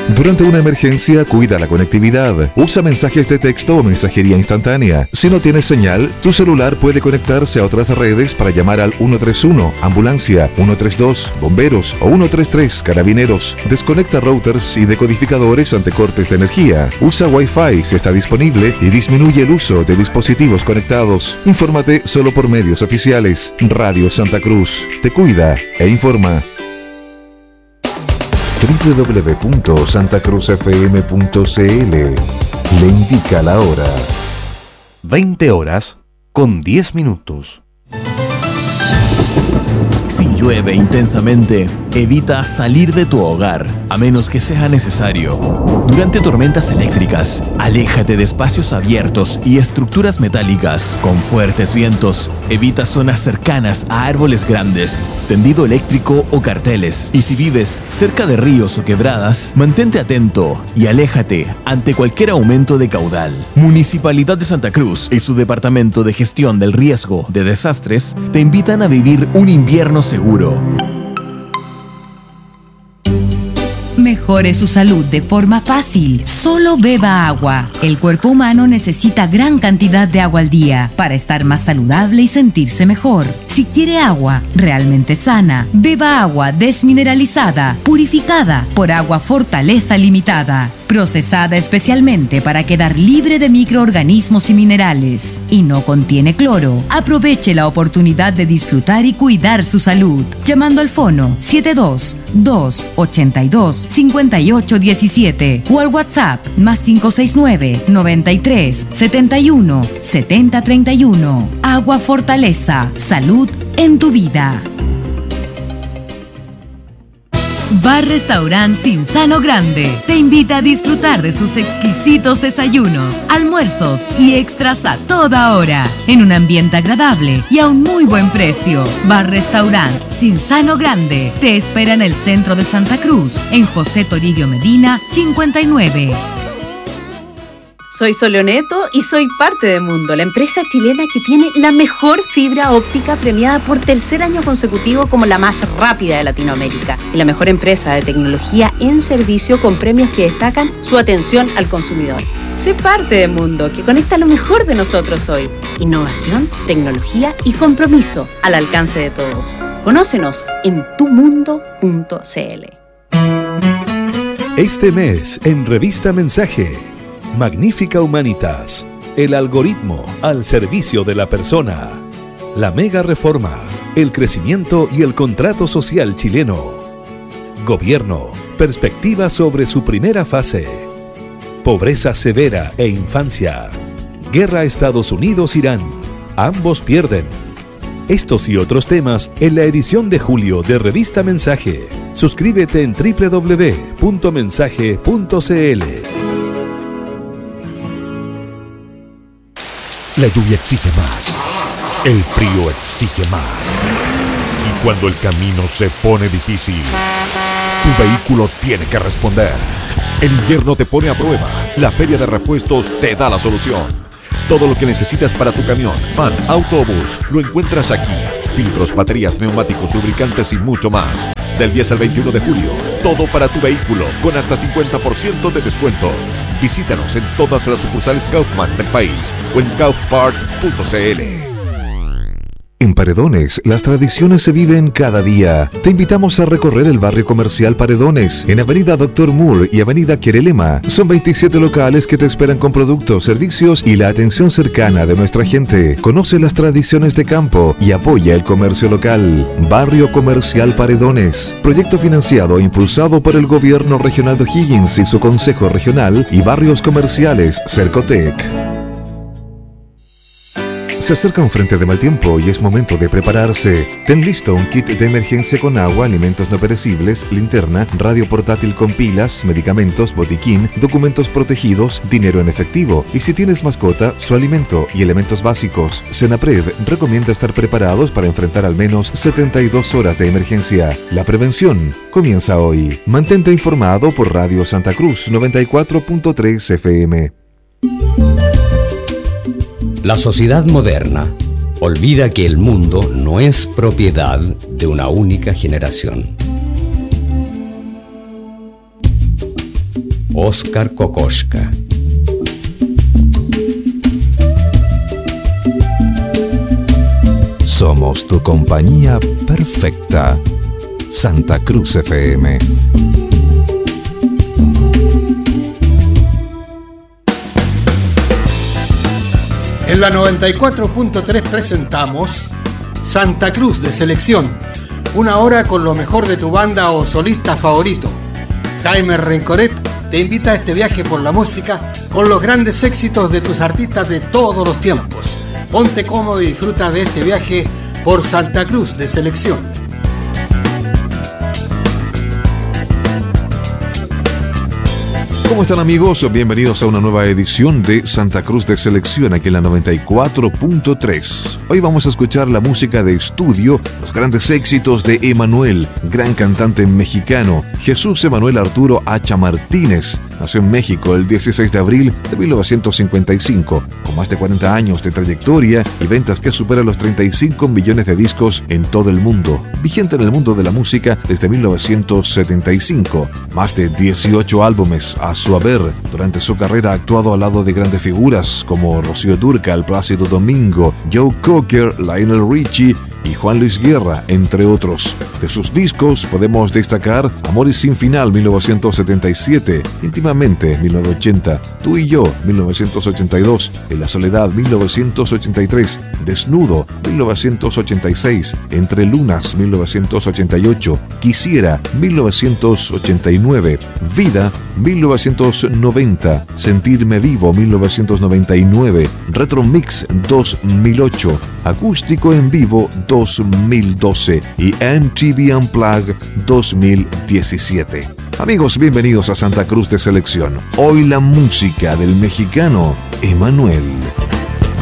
Durante una emergencia, cuida la conectividad. Usa mensajes de texto o mensajería instantánea. Si no tienes señal, tu celular puede conectarse a otras redes para llamar al 131, ambulancia, 132, bomberos o 133, carabineros. Desconecta routers y decodificadores ante cortes de energía. Usa Wi-Fi si está disponible y disminuye el uso de dispositivos conectados. Infórmate solo por medios oficiales. Radio Santa Cruz. Te cuida e informa. www.santacruzfm.cl le indica la hora. 20:10. Si llueve intensamente, evita salir de tu hogar, a menos que sea necesario. Durante tormentas eléctricas, aléjate de espacios abiertos y estructuras metálicas. Con fuertes vientos, evita zonas cercanas a árboles grandes, tendido eléctrico o carteles. Y si vives cerca de ríos o quebradas, mantente atento y aléjate ante cualquier aumento de caudal. Municipalidad de Santa Cruz y su Departamento de Gestión del Riesgo de Desastres te invitan a vivir un invierno seguro. Mejore su salud de forma fácil. Solo beba agua. El cuerpo humano necesita gran cantidad de agua al día para estar más saludable y sentirse mejor. Si quiere agua realmente sana, beba agua desmineralizada, purificada por Agua Fortaleza Limitada, procesada especialmente para quedar libre de microorganismos y minerales, y no contiene cloro. Aproveche la oportunidad de disfrutar y cuidar su salud, llamando al fono 72-282-5817 o al WhatsApp +569 93 71 70 31. Agua Fortaleza, salud en tu vida. Bar Restaurant Cinzano Grande te invita a disfrutar de sus exquisitos desayunos, almuerzos y extras a toda hora, en un ambiente agradable y a un muy buen precio. Bar Restaurant Cinzano Grande te espera en el centro de Santa Cruz, en José Toribio Medina 59. Soy Soleoneto y soy parte de Mundo, la empresa chilena que tiene la mejor fibra óptica premiada por tercer año consecutivo como la más rápida de Latinoamérica y la mejor empresa de tecnología en servicio con premios que destacan su atención al consumidor. Sé parte de Mundo, que conecta lo mejor de nosotros hoy. Innovación, tecnología y compromiso al alcance de todos. Conócenos en tumundo.cl. Este mes en Revista Mensaje, Magnífica Humanitas, el algoritmo al servicio de la persona. La mega reforma, el crecimiento y el contrato social chileno. Gobierno, perspectiva sobre su primera fase. Pobreza severa e infancia. Guerra Estados Unidos-Irán. Ambos pierden. Estos y otros temas en la edición de julio de Revista Mensaje. Suscríbete en www.mensaje.cl. La lluvia exige más, el frío exige más. Y cuando el camino se pone difícil, tu vehículo tiene que responder. El invierno te pone a prueba. La Feria de Repuestos te da la solución. Todo lo que necesitas para tu camión, van, autobús, lo encuentras aquí. Filtros, baterías, neumáticos, lubricantes y mucho más. Del 10 al 21 de julio, todo para tu vehículo, con hasta 50% de descuento. Visítanos en todas las sucursales Kaufman del país o en kaufparts.cl. En Paredones, las tradiciones se viven cada día. Te invitamos a recorrer el barrio comercial Paredones, en Avenida Dr. Moore y Avenida Querelema. Son 27 locales que te esperan con productos, servicios y la atención cercana de nuestra gente. Conoce las tradiciones de campo y apoya el comercio local. Barrio Comercial Paredones. Proyecto financiado e impulsado por el Gobierno Regional de O'Higgins y su Consejo Regional y Barrios Comerciales Cercotec. Se acerca un frente de mal tiempo y es momento de prepararse. Ten listo un kit de emergencia con agua, alimentos no perecibles, linterna, radio portátil con pilas, medicamentos, botiquín, documentos protegidos, dinero en efectivo y si tienes mascota, su alimento y elementos básicos. Senapred recomienda estar preparados para enfrentar al menos 72 horas de emergencia. La prevención comienza hoy. Mantente informado por Radio Santa Cruz 94.3 FM. La sociedad moderna olvida que el mundo no es propiedad de una única generación. Óscar Kokoschka. Somos tu compañía perfecta. Santa Cruz FM. En la 94.3 presentamos Santa Cruz de Selección, una hora con lo mejor de tu banda o solista favorito. Jaime Rencoret te invita a este viaje por la música con los grandes éxitos de tus artistas de todos los tiempos. Ponte cómodo y disfruta de este viaje por Santa Cruz de Selección. ¿Cómo están, amigos? Bienvenidos a una nueva edición de Santa Cruz de Selección aquí en la 94.3. Hoy vamos a escuchar la música de estudio, los grandes éxitos de Emanuel, gran cantante mexicano. Jesús Emanuel Arturo Hacha Martínez nació en México el 16 de abril de 1955, con más de 40 años de trayectoria y ventas que superan los 35 millones de discos en todo el mundo. Vigente en el mundo de la música desde 1975, más de 18 álbumes a su haber. Durante su carrera ha actuado al lado de grandes figuras como Rocío Dúrcal, Plácido Domingo, Joe Cocker, Lionel Richie y Juan Luis Guerra, entre otros. De sus discos podemos destacar Amores sin final, 1977, Íntimamente, 1980, Tú y yo, 1982, En la soledad, 1983, Desnudo, 1986, Entre lunas, 1988, Quisiera, 1989, Vida, 1990, Sentirme vivo, 1999, Retro Mix, 2008, Acústico en vivo, 2012 y MTV Unplugged 2017. Amigos, bienvenidos a Santa Cruz de Selección. Hoy la música del mexicano Emanuel.